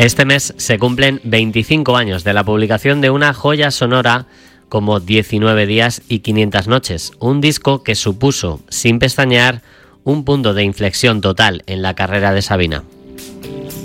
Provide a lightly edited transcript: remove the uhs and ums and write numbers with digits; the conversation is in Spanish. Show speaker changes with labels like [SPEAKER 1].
[SPEAKER 1] Este mes se cumplen 25 años de la publicación de una joya sonora como 19 días y 500 noches, un disco que supuso, sin pestañear, un punto de inflexión total en la carrera de Sabina.